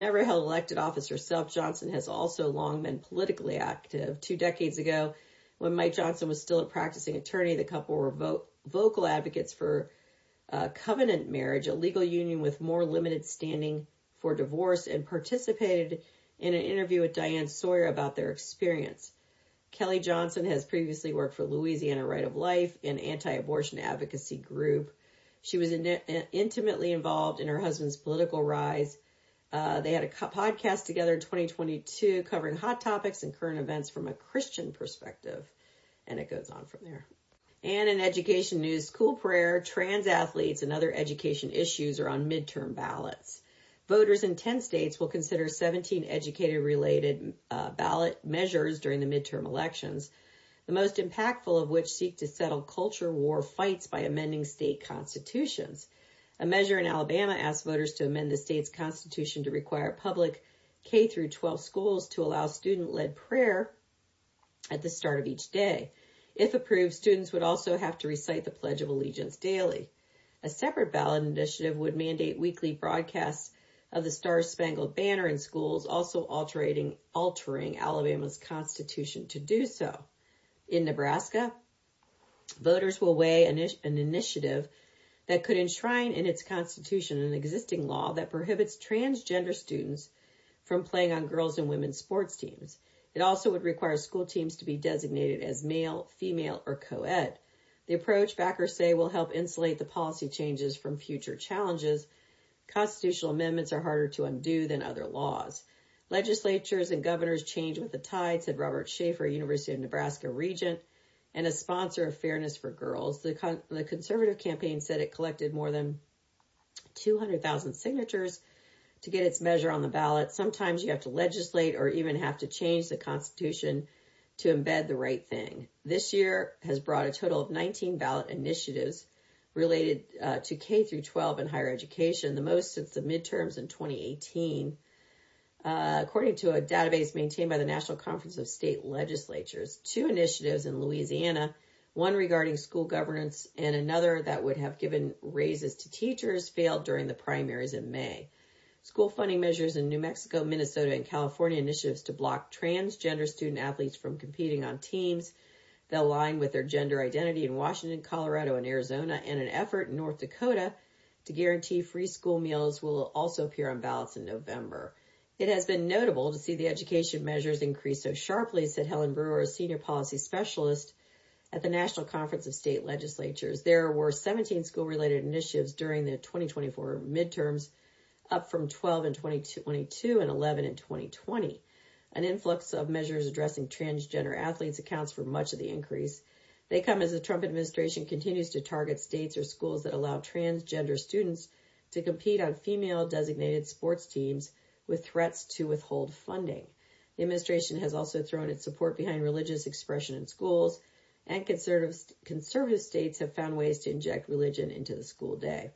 Never held elected office herself, Johnson has also long been politically active. 2 decades ago, when Mike Johnson was still a practicing attorney, the couple were vocal advocates for covenant marriage, a legal union with more limited standing for divorce, and participated in an interview with Diane Sawyer about their experience. Kelly Johnson has previously worked for Louisiana Right of Life, an anti-abortion advocacy group. She was intimately involved in her husband's political rise. They had a podcast together in 2022 covering hot topics and current events from a Christian perspective. And it goes on from there. And in education news, school prayer, trans athletes, and other education issues are on midterm ballots. Voters in 10 states will consider 17 educator-related ballot measures during the midterm elections, the most impactful of which seek to settle culture war fights by amending state constitutions. A measure in Alabama asks voters to amend the state's constitution to require public K through 12 schools to allow student-led prayer at the start of each day. If approved, students would also have to recite the Pledge of Allegiance daily. A separate ballot initiative would mandate weekly broadcasts of the Star-Spangled Banner in schools, also altering Alabama's constitution to do so. In Nebraska, voters will weigh an initiative that could enshrine in its constitution an existing law that prohibits transgender students from playing on girls' and women's sports teams. It also would require school teams to be designated as male, female, or co-ed. The approach, backers say, will help insulate the policy changes from future challenges. Constitutional amendments are harder to undo than other laws. Legislatures and governors change with the tide, said Robert Schaefer, University of Nebraska regent and a sponsor of Fairness for Girls. The conservative campaign said it collected more than 200,000 signatures to get its measure on the ballot. Sometimes you have to legislate or even have to change the Constitution to embed the right thing. This year has brought a total of 19 ballot initiatives related to K through 12 and higher education, the most since the midterms in 2018. According to a database maintained by the National Conference of State Legislatures, 2 initiatives in Louisiana, one regarding school governance and another that would have given raises to teachers, failed during the primaries in May. School funding measures in New Mexico, Minnesota, and California initiatives to block transgender student athletes from competing on teams that align with their gender identity in Washington, Colorado, and Arizona, and an effort in North Dakota to guarantee free school meals will also appear on ballots in November. It has been notable to see the education measures increase so sharply, said Helen Brewer, a senior policy specialist at the National Conference of State Legislatures. There were 17 school-related initiatives during the 2024 midterms, up from 12 in 2022 and 11 in 2020. An influx of measures addressing transgender athletes accounts for much of the increase. They come as the Trump administration continues to target states or schools that allow transgender students to compete on female-designated sports teams with threats to withhold funding. The administration has also thrown its support behind religious expression in schools, and conservative states have found ways to inject religion into the school day.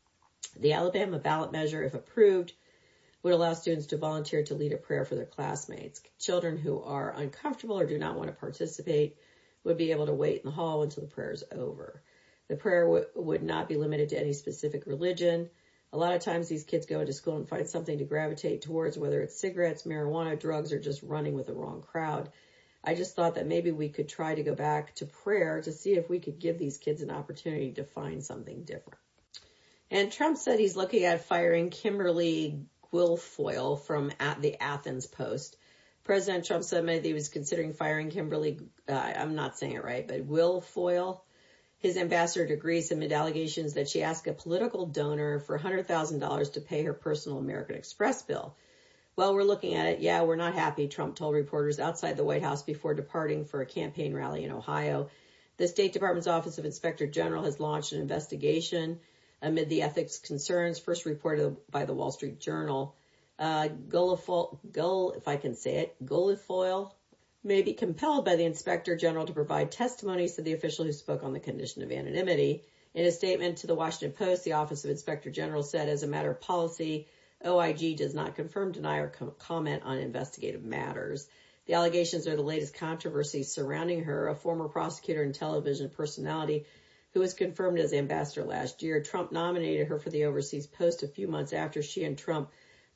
The Alabama ballot measure, if approved, would allow students to volunteer to lead a prayer for their classmates. Children who are uncomfortable or do not want to participate would be able to wait in the hall until the prayer is over. The prayer would not be limited to any specific religion. A lot of times these kids go into school and find something to gravitate towards, whether it's cigarettes, marijuana, drugs, or just running with the wrong crowd. I just thought that maybe we could try to go back to prayer to see if we could give these kids an opportunity to find something different. And Trump said he's looking at firing Kimberly Guilfoyle from the Athens Post. President Trump said that he was considering firing Kimberly, I'm not saying it right, but Guilfoyle, his ambassador to Greece, amid allegations that she asked a political donor for $100,000 to pay her personal American Express bill. Well, we're looking at it. Yeah, we're not happy, Trump told reporters outside the White House before departing for a campaign rally in Ohio. The State Department's Office of Inspector General has launched an investigation amid the ethics concerns first reported by the Wall Street Journal. Guilfoyle may be compelled by the Inspector General to provide testimony, said the official who spoke on the condition of anonymity. In a statement to the Washington Post, the Office of Inspector General said, as a matter of policy, OIG does not confirm, deny, or comment on investigative matters. The allegations are the latest controversy surrounding her, a former prosecutor and television personality who was confirmed as ambassador last year. Trump nominated her for the overseas post a few months after she and Trump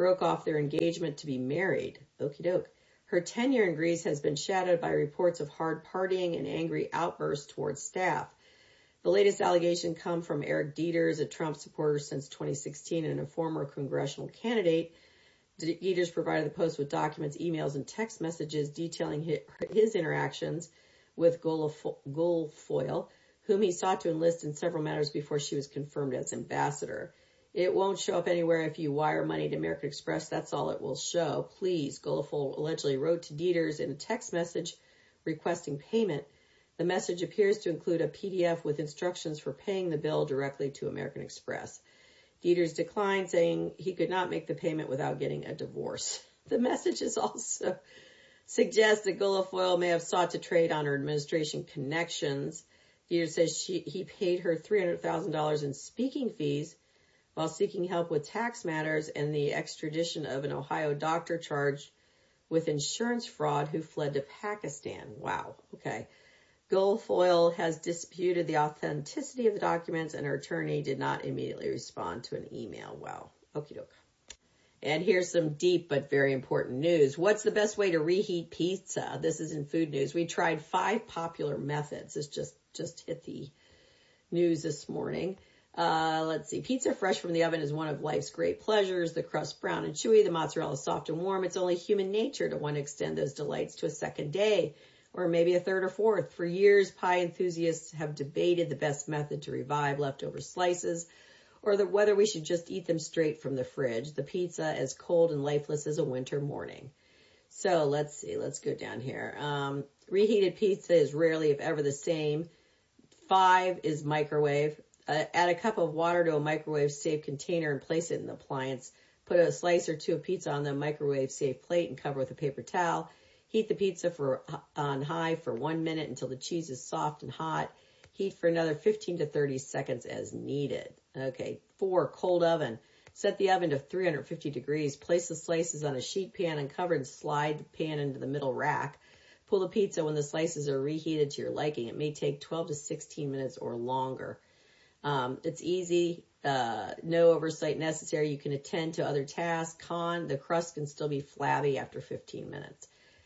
broke off their engagement to be married. Okie doke. Her tenure in Greece has been shadowed by reports of hard partying and angry outbursts towards staff. The latest allegation come from Eric Dieters, a Trump supporter since 2016 and a former congressional candidate. Dieters provided the Post with documents, emails, and text messages detailing his interactions with Guilfoyle, whom he sought to enlist in several matters before she was confirmed as ambassador. It won't show up anywhere if you wire money to American Express. That's all it will show. Please, Guilfoyle allegedly wrote to Dieters in a text message requesting payment. The message appears to include a PDF with instructions for paying the bill directly to American Express. Dieters declined, saying he could not make the payment without getting a divorce. The messages also suggest that Guilfoyle may have sought to trade on her administration connections. Dieters says he paid her $300,000 in speaking fees while seeking help with tax matters and the extradition of an Ohio doctor charged with insurance fraud who fled to Pakistan. Wow. Okay. Guilfoyle has disputed the authenticity of the documents, and her attorney did not immediately respond to an email. Wow. Okie doke. And here's some deep but very important news. What's the best way to reheat pizza? This is in food news. We tried 5 popular methods. This just hit the news this morning. Let's see. Pizza fresh from the oven is one of life's great pleasures. The crust brown and chewy, the mozzarella soft and warm. It's only human nature to want to extend those delights to a second day, or maybe a third or fourth. For years, pie enthusiasts have debated the best method to revive leftover slices, or whether we should just eat them straight from the fridge. The pizza as cold and lifeless as a winter morning. So let's see. Let's go down here. Reheated pizza is rarely, if ever, the same. 5 is microwave. Add a cup of water to a microwave-safe container and place it in the appliance. Put a slice or 2 of pizza on the microwave-safe plate and cover with a paper towel. Heat the pizza on high for 1 minute until the cheese is soft and hot. Heat for another 15 to 30 seconds as needed. Okay, 4, cold oven. Set the oven to 350 degrees. Place the slices on a sheet pan and cover and slide the pan into the middle rack. Pull the pizza when the slices are reheated to your liking. It may take 12 to 16 minutes or longer. It's easy. No oversight necessary. You can attend to other tasks. Con, the crust can still be flabby after 15 minutes.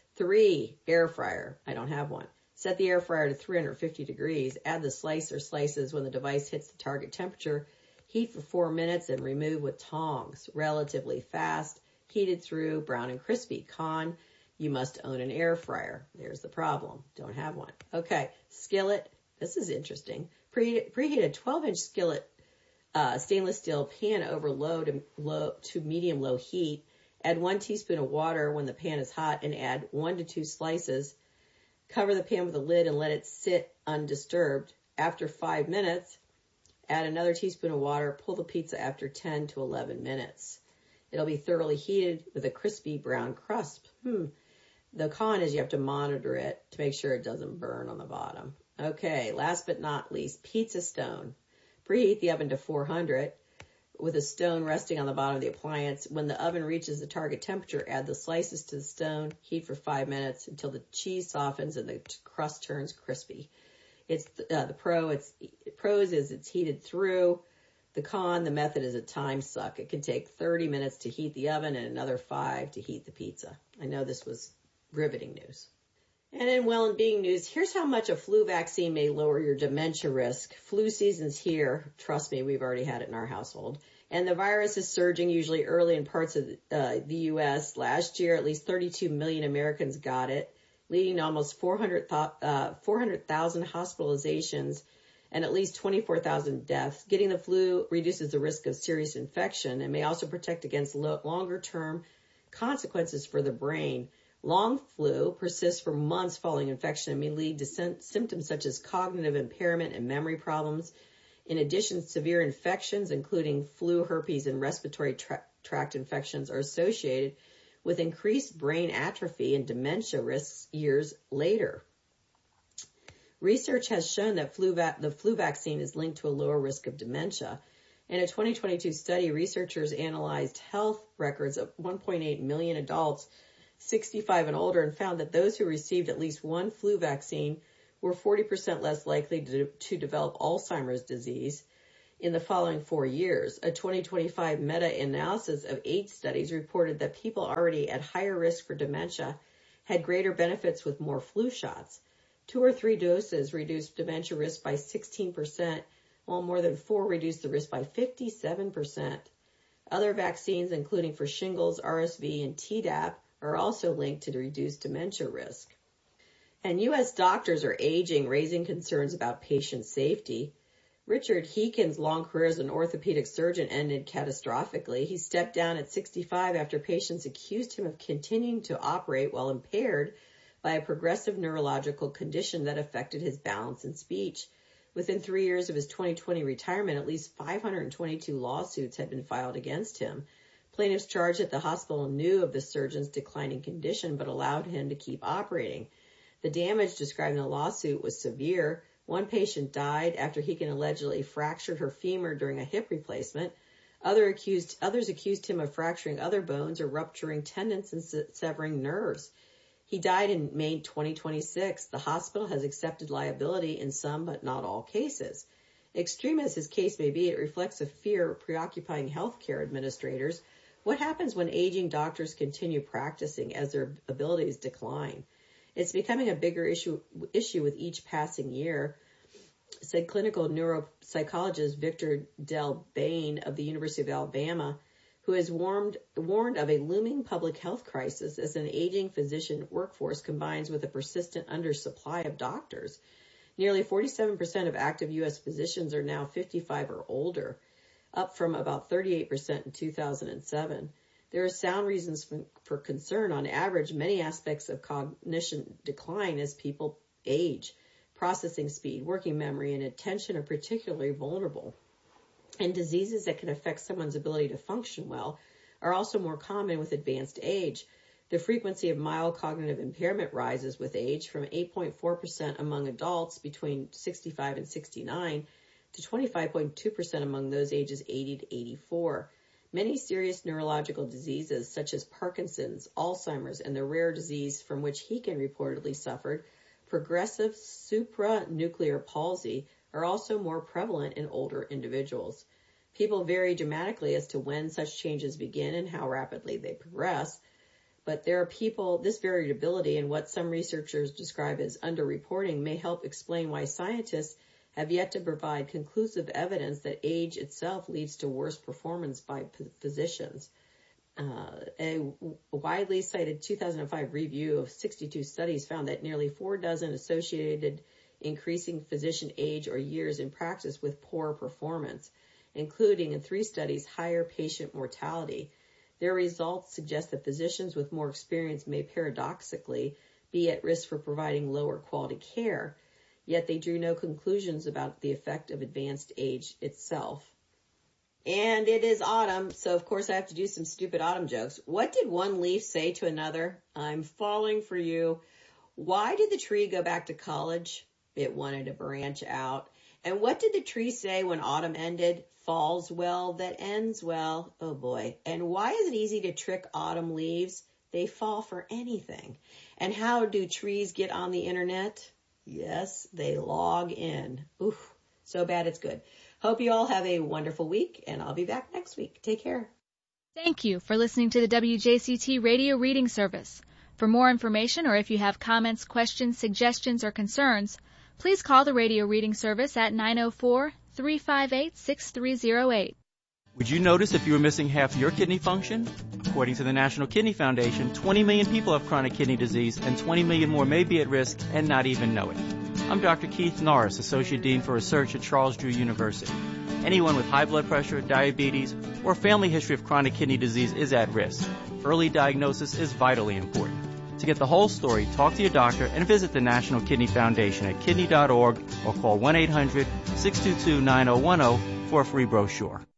3, air fryer. I don't have one. Set the air fryer to 350 degrees. Add the slice or slices when the device hits the target temperature. Heat for 4 minutes and remove with tongs. Relatively fast. Heated through, brown and crispy. Con, you must own an air fryer. There's the problem. Don't have one. Okay, skillet. This is interesting. Preheat a 12-inch skillet, stainless steel pan over low to medium-low heat. Add 1 teaspoon of water when the pan is hot and add 1 to 2 slices. Cover the pan with a lid and let it sit undisturbed. After 5 minutes, add another teaspoon of water. Pull the pizza after 10 to 11 minutes. It'll be thoroughly heated with a crispy brown crust. The con is you have to monitor it to make sure it doesn't burn on the bottom. Okay, last but not least, pizza stone. Preheat the oven to 400 with a stone resting on the bottom of the appliance. When the oven reaches the target temperature, add the slices to the stone. Heat for 5 minutes until the cheese softens and the crust turns crispy. It's the pros is it's heated through. The con, the method is a time suck. It can take 30 minutes to heat the oven and another 5 to heat the pizza. I know this was riveting news. And in well-being news, here's how much a flu vaccine may lower your dementia risk. Flu season's here. Trust me, we've already had it in our household. And the virus is surging usually early in parts of the U.S. Last year, at least 32 million Americans got it, leading to almost 400,000 hospitalizations and at least 24,000 deaths. Getting the flu reduces the risk of serious infection and may also protect against longer-term consequences for the brain. Long flu persists for months following infection and may lead to symptoms such as cognitive impairment and memory problems. In addition, severe infections, including flu, herpes, and respiratory tract infections, are associated with increased brain atrophy and dementia risks years later. Research has shown that the flu vaccine is linked to a lower risk of dementia. In a 2022 study, researchers analyzed health records of 1.8 million adults 65 and older and found that those who received at least 1 flu vaccine were 40% less likely to develop Alzheimer's disease. in the following 4 years. A 2025 meta-analysis of 8 studies reported that people already at higher risk for dementia had greater benefits with more flu shots. 2 or 3 doses reduced dementia risk by 16%, while more than 4 reduced the risk by 57%. Other vaccines, including for shingles, RSV, and Tdap, are also linked to reduced dementia risk. And U.S. doctors are aging, raising concerns about patient safety. Richard Heakin's long career as an orthopedic surgeon ended catastrophically. He stepped down at 65 after patients accused him of continuing to operate while impaired by a progressive neurological condition that affected his balance and speech. Within 3 years of his 2020 retirement, at least 522 lawsuits had been filed against him. Plaintiffs charged that the hospital knew of the surgeon's declining condition but allowed him to keep operating. The damage described in the lawsuit was severe. One patient died after Heakin allegedly fractured her femur during a hip replacement. Others accused him of fracturing other bones or rupturing tendons and severing nerves. He died in May 2026. The hospital has accepted liability in some but not all cases. Extreme as his case may be, it reflects a fear preoccupying healthcare administrators. What happens when aging doctors continue practicing as their abilities decline? It's becoming a bigger issue with each passing year, said clinical neuropsychologist Victor Del Bain of the University of Alabama, who has warned of a looming public health crisis as an aging physician workforce combines with a persistent undersupply of doctors. Nearly 47% of active U.S. physicians are now 55 or older, up from about 38% in 2007. There are sound reasons for concern. On average, many aspects of cognition decline as people age. Processing speed, working memory, and attention are particularly vulnerable. And diseases that can affect someone's ability to function well are also more common with advanced age. The frequency of mild cognitive impairment rises with age from 8.4% among adults between 65 and 69 to 25.2% among those ages 80 to 84. Many serious neurological diseases such as Parkinson's, Alzheimer's, and the rare disease from which Heakin reportedly suffered, progressive supranuclear palsy, are also more prevalent in older individuals. People vary dramatically as to when such changes begin and how rapidly they progress, but this variability in what some researchers describe as underreporting may help explain why scientists have yet to provide conclusive evidence that age itself leads to worse performance by physicians. A widely cited 2005 review of 62 studies found that nearly 4 dozen associated increasing physician age or years in practice with poor performance, including in 3 studies higher patient mortality. Their results suggest that physicians with more experience may paradoxically be at risk for providing lower quality care, yet they drew no conclusions about the effect of advanced age itself. And it is autumn, so of course I have to do some stupid autumn jokes. What did one leaf say to another? I'm falling for you. Why did the tree go back to college? It wanted to branch out. And what did the tree say when autumn ended? Falls well that ends well. Oh boy. And why is it easy to trick autumn leaves? They fall for anything. And how do trees get on the internet? Yes, they log in. Oof, so bad it's good. Hope you all have a wonderful week, and I'll be back next week. Take care. Thank you for listening to the WJCT Radio Reading Service. For more information or if you have comments, questions, suggestions, or concerns, please call the Radio Reading Service at 904-358-6308. Would you notice if you were missing half your kidney function? According to the National Kidney Foundation, 20 million people have chronic kidney disease, and 20 million more may be at risk and not even know it. I'm Dr. Keith Norris, Associate Dean for Research at Charles Drew University. Anyone with high blood pressure, diabetes, or family history of chronic kidney disease is at risk. Early diagnosis is vitally important. To get the whole story, talk to your doctor and visit the National Kidney Foundation at kidney.org or call 1-800-622-9010 for a free brochure.